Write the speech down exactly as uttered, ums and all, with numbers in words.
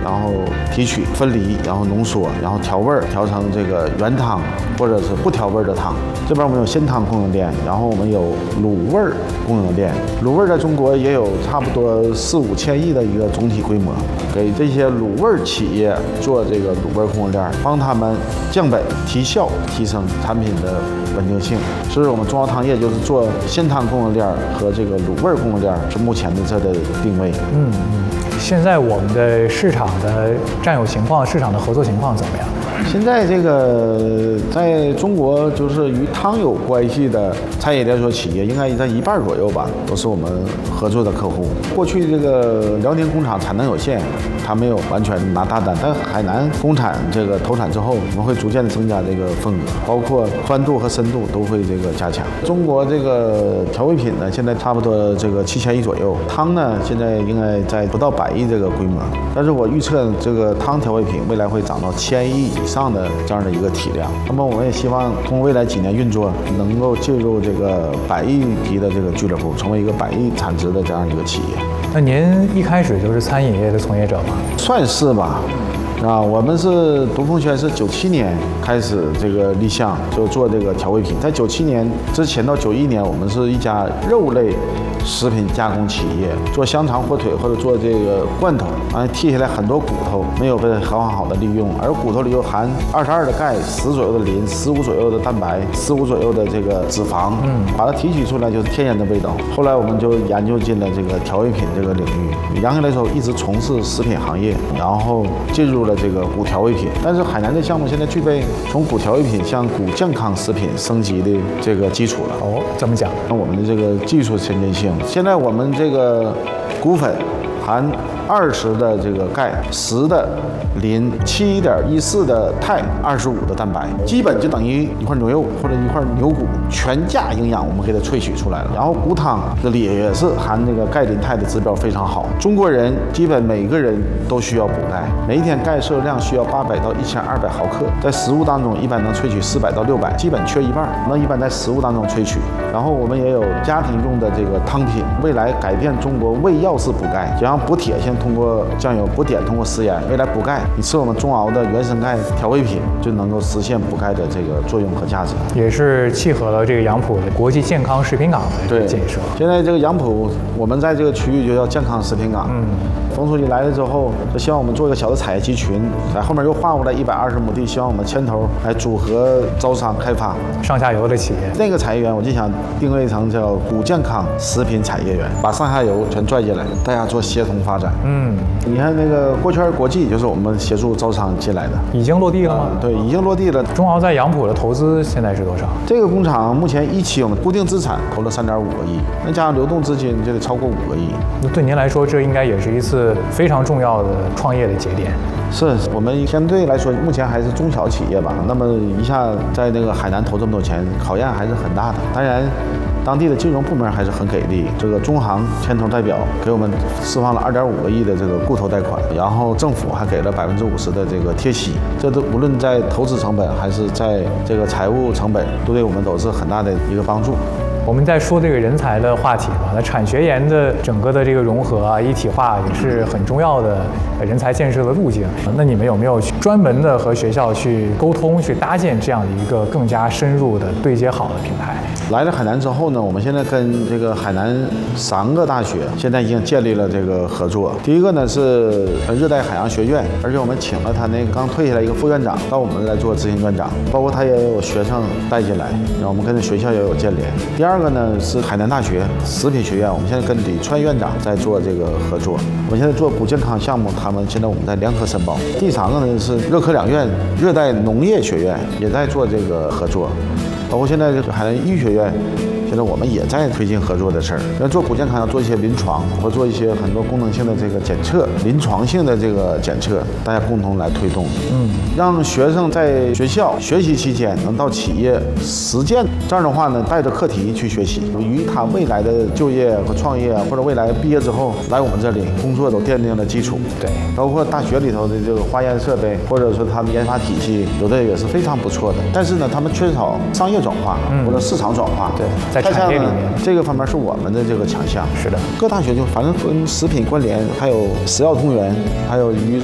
然后提取、分离，然后浓缩，然后调味儿，调成这个原汤或者是不调味儿的汤。这边我们有鲜汤供应链，然后我们有卤味儿供应链。卤味儿在中国也有差不多四五千亿的一个总体规模，给这些卤味儿企业做这个卤味儿供应链，帮他们降本提效，提升产品的稳定性。所以我们中药汤业就是做鲜汤供应链和这个卤味儿供应链是目前的这的定位。 嗯嗯，现在我们的市场的占有情况、市场的合作情况怎么样？ 现在这个在中国就是与汤有关系的餐饮连锁企业，应该在一半左右吧，都是我们合作的客户。过去这个辽宁工厂产能有限，它没有完全拿大单，但海南工厂这个投产之后，我们会逐渐的增加这个份额，包括宽度和深度都会这个加强。中国这个调味品呢，现在差不多这个七千亿左右，汤呢现在应该在不到百亿这个规模，但是我预测这个汤调味品未来会涨到千亿以上的这样的一个体量。那么我们也希望通过未来几年运作，能够进入这个百亿级的这个俱乐部，成为一个百亿产值的这样一个企业。 那您一开始就是餐饮业的从业者吗？ 算是吧。啊，我们是独凤轩是九七年开始这个立项，就做这个调味品。在九七年之前到九一年，我们是一家肉类食品加工企业，做香肠、火腿或者做这个罐头，完剔下来很多骨头没有被很好好的利用，而骨头里又含二十二的钙、十左右的磷、十五左右的蛋白、十五左右的这个脂肪，嗯，把它提取出来就是天然的味道。后来我们就研究进了这个调味品这个领域。杨来说一直从事食品行业，然后进入了这个骨调味品。但是海南的项目现在具备从骨调味品向骨健康食品升级的这个基础了。 哦，怎么讲？ 那我们的这个技术先进性，现在我们这个骨粉含二十的这个钙，十的磷，七点一四的钛，二十五的蛋白，基本就等于一块牛肉或者一块牛骨，全价营养我们给它萃取出来了。然后骨汤这里也是含这个钙磷钛的指标非常好。中国人基本每个人都需要补钙，每一天钙摄入量需要八百到一千二百毫克，在食物当中一般能萃取四百到六百，基本缺一半，那一般在食物当中萃取。然后我们也有家庭用的这个汤品，未来改变中国胃药式补钙，就像补铁先通过酱油，补碘通过食盐，未来补钙，你吃我们中熬的原生钙调味品，就能够实现补钙的这个作用和价值， 也是契合了这个杨浦的国际健康食品港的这个建设。 现在这个杨浦，我们在这个区域就叫健康食品港。嗯，冯书记来了之后，就希望我们做一个小的产业集群，在后面又划过来一百二十亩地，希望我们牵头来组合招商开发上下游的企业。 那个产业园，我就想定位成叫骨健康食品产业园，把上下游全拽进来，大家做协同发展。嗯，你看那个锅圈国际就是我们协助招商进来的， 已经落地了吗？ 嗯、对，已经落地了。 中熬在杨浦的投资现在是多少？ 这个工厂目前一期我们固定资产投了三点五个亿，那加上流动资金就得超过五个亿。 那对您来说，这应该也是一次非常重要的创业的节点。 是我们相对来说目前还是中小企业吧，那么一下在那个海南投这么多钱，考验还是很大的。当然当地的金融部门还是很给力，这个中行牵头代表给我们释放了二点五个亿的这个固投贷款，然后政府还给了百分之五十的这个贴息，这都无论在投资成本还是在这个财务成本，都对我们都是很大的一个帮助。 我们在说这个人才的话题嘛，那产学研的整个的这个融合啊、一体化也是很重要的人才建设的路径。那你们有没有专门的和学校去沟通，去搭建这样的一个更加深入的对接好的平台？ 来了海南之后呢，我们现在跟这个海南三个大学现在已经建立了这个合作。第一个呢是热带海洋学院，而且我们请了他那刚退下来一个副院长到我们来做执行院长，包括他也有学生带进来，然后我们跟学校也有建联。第二个呢是海南大学食品学院，我们现在跟李川院长在做这个合作。我们现在做骨健康项目，他们现在我们在联合申报。第三个呢是热科两院热带农业学院也在做这个合作，包括现在海南医学院。现在我们也在推进合作的事儿，那做骨健康要做一些临床，或做一些很多功能性的这个检测，临床性的这个检测，大家共同来推动，嗯，让学生在学校学习期间能到企业实践，这样的话呢，带着课题去学习，与他未来的就业和创业，或者未来毕业之后来我们这里工作都奠定了基础。 对， 包括大学里头的这个化验设备，或者说他们研发体系，有的也是非常不错的，但是呢，他们缺少商业转化或者市场转化。 对。在产业里面， 这个方面是我们的这个强项。 是的， 各大学就反正跟食品关联，还有食药同源，还有与